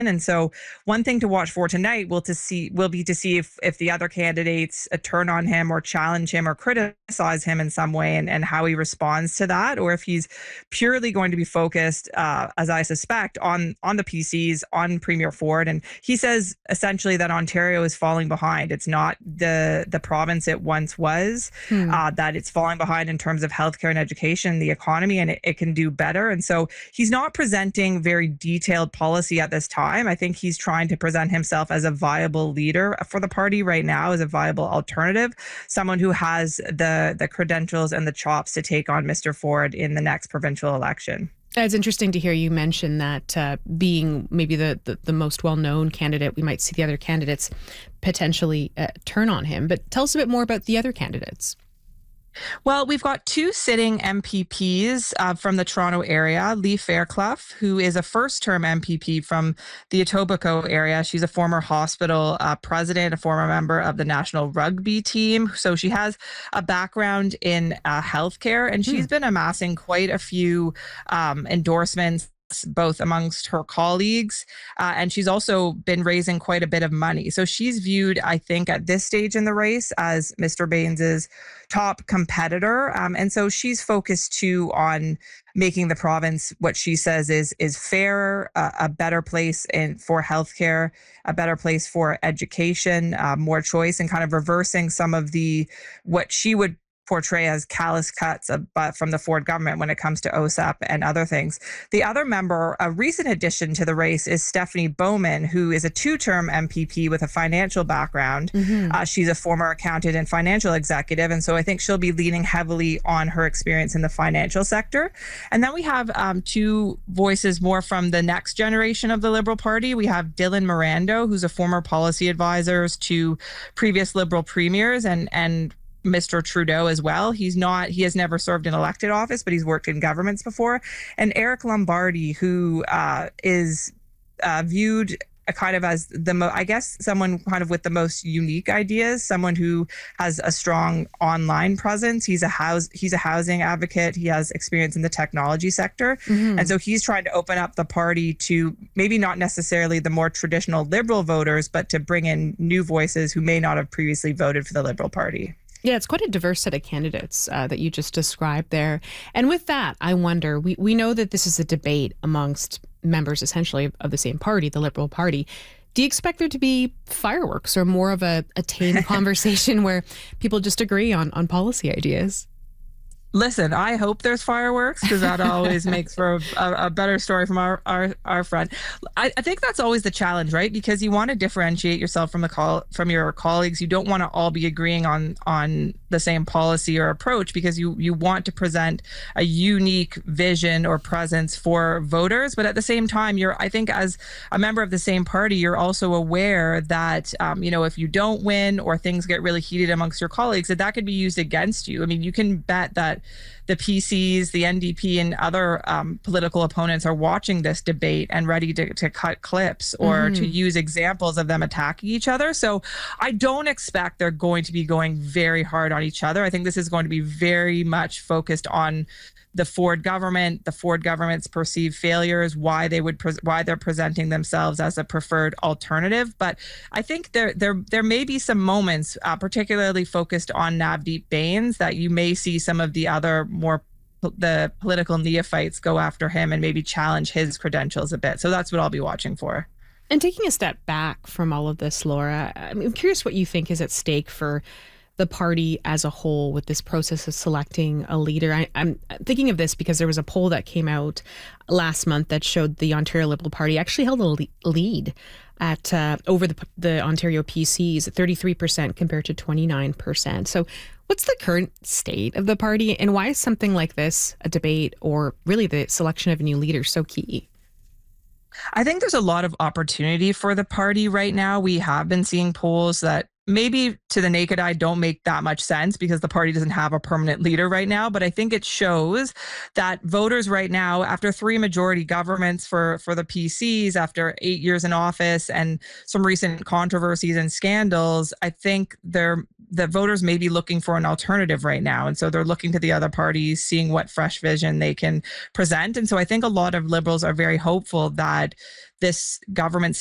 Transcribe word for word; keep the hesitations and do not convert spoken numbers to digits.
And so one thing to watch for tonight will to see will be to see if if the other candidates uh, turn on him or challenge him or criticize him in some way, and, and how he responds to that, or if he's purely going to be focused, uh, as I suspect, on on the P Cs, on Premier Ford. And he says essentially that Ontario is falling behind. It's not the the province it once was, Hmm. uh, that it's falling behind in terms of healthcare and education, the economy, and it, it can do better. And so he's not presenting very detailed policy at this time. I think he's trying to present himself as a viable leader for the party right now, as a viable alternative, someone who has the the credentials and the chops to take on Mister Ford in the next provincial election. It's interesting to hear you mention that uh, being maybe the, the, the most well-known candidate, we might see the other candidates potentially uh, turn on him. But tell us a bit more about the other candidates. Well, we've got two sitting M P Ps uh, from the Toronto area. Lee Fairclough, who is a first-term M P P from the Etobicoke area. She's a former hospital uh, president, a former member of the national rugby team. So she has a background in uh, healthcare, and she's Hmm. been amassing quite a few um, endorsements, both amongst her colleagues, uh, and she's also been raising quite a bit of money. So she's viewed, I think, at this stage in the race as Mister Baines's top competitor, um, and so she's focused too on making the province what she says is is fairer, uh, a better place in for healthcare, a better place for education, uh, more choice, and kind of reversing some of the what she would portray as callous cuts of, but from the Ford government when it comes to O S A P and other things. The other member, a recent addition to the race, is Stephanie Bowman, who is a two-term M P P with a financial background. Mm-hmm. Uh, she's a former accountant and financial executive, and so I think she'll be leaning heavily on her experience in the financial sector. And then we have um, two voices more from the next generation of the Liberal Party. We have Dylan Mirando, who's a former policy advisor to previous Liberal premiers, and and Mister Trudeau as well. He's not, he has never served in elected office, but he's worked in governments before. And Eric Lombardi, who uh, is uh, viewed a kind of as the, mo- I guess, someone kind of with the most unique ideas, someone who has a strong online presence. He's a house, he's a housing advocate. He has experience in the technology sector. Mm-hmm. And so he's trying to open up the party to maybe not necessarily the more traditional Liberal voters, but to bring in new voices who may not have previously voted for the Liberal Party. Yeah, it's quite a diverse set of candidates uh, that you just described there. And with that, I wonder, we, we know that this is a debate amongst members essentially of the same party, the Liberal Party. Do you expect there to be fireworks or more of a, a tame conversation where people just agree on, on policy ideas? Listen, I hope there's fireworks, because that always makes for a, a, a better story from our, our, our front. I, I think that's always the challenge, right? Because you want to differentiate yourself from the call from your colleagues. You don't want to all be agreeing on on the same policy or approach, because you you want to present a unique vision or presence for voters. But at the same time, you're I think as a member of the same party, you're also aware that um, you know, if you don't win or things get really heated amongst your colleagues, that that could be used against you. I mean, you can bet that the P Cs, the N D P, and other um, political opponents are watching this debate and ready to, to cut clips or Mm-hmm. to use examples of them attacking each other. So I don't expect they're going to be going very hard on each other. I think this is going to be very much focused on the Ford government, the Ford government's perceived failures, why they would pre- why they're presenting themselves as a preferred alternative. But I think there there there may be some moments, uh, particularly focused on Navdeep Bains, that you may see some of the other more the political neophytes go after him and maybe challenge his credentials a bit. So that's what I'll be watching for. And taking a step back from all of this, Laura, I'm curious what you think is at stake for the party as a whole with this process of selecting a leader. I, I'm thinking of this because there was a poll that came out last month that showed the Ontario Liberal Party actually held a le- lead at uh, over the, the Ontario P Cs at thirty-three percent compared to twenty-nine percent. So what's the current state of the party, and why is something like this, a debate or really the selection of a new leader, so key? I think there's a lot of opportunity for the party right now. We have been seeing polls that maybe to the naked eye don't make that much sense because the party doesn't have a permanent leader right now. But I think it shows that voters right now, after three majority governments for, for the P Cs, after eight years in office and some recent controversies and scandals, I think they're the voters may be looking for an alternative right now. And so they're looking to the other parties, seeing what fresh vision they can present. And so I think a lot of Liberals are very hopeful that this government